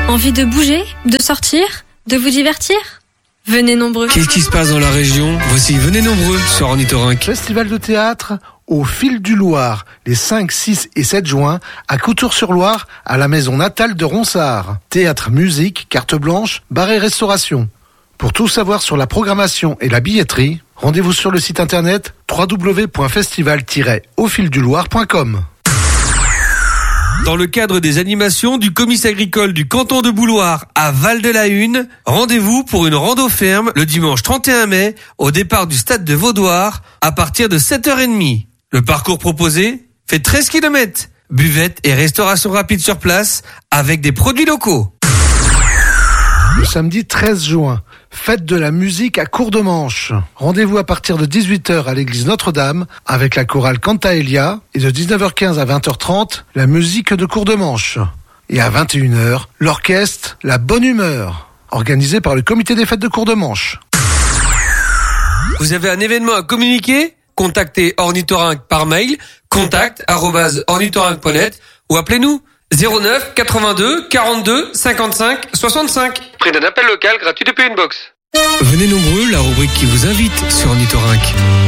Envie de bouger, de sortir, de vous divertir ? Venez nombreux. Qu'est-ce qui se passe dans la région ? Voici Venez nombreux sur Ornithorynque. Festival de théâtre au Fil du Loir, les 5, 6 et 7 juin, à Couture-sur-Loire, à la maison natale de Ronsard. Théâtre, musique, carte blanche, bar et restauration. Pour tout savoir sur la programmation et la billetterie, rendez-vous sur le site internet www.festival-aufilduloir.com. Dans le cadre des animations du comice agricole du canton de Bouloire à Val-de-la-Hune, rendez-vous pour une rando ferme le dimanche 31 mai au départ du stade de Vaudoire à partir de 7h30. Le parcours proposé fait 13 km. Buvette et restauration rapide sur place avec des produits locaux. Le samedi 13 juin, fête de la musique à Courdemanche. Rendez-vous à partir de 18h à l'église Notre-Dame avec la chorale Cantaelia et de 19h15 à 20h30, la musique de Courdemanche. Et à 21h, l'orchestre La Bonne Humeur, organisé par le comité des fêtes de Courdemanche. Vous avez un événement à communiquer ? Contactez Ornithorynque par mail contact@ornithorynque.net ou appelez-nous 09 82 42 55 65. Prix d'un appel local gratuit depuis une box. Venez nombreux, la rubrique qui vous invite sur Ornithorynque.